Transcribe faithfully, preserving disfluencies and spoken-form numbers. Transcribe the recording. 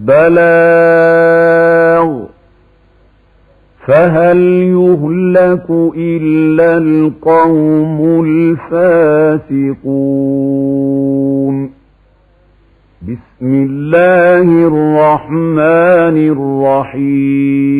بلاغ فهل يهلك إلا القوم الفاسقون بسم الله الرحمن الرحيم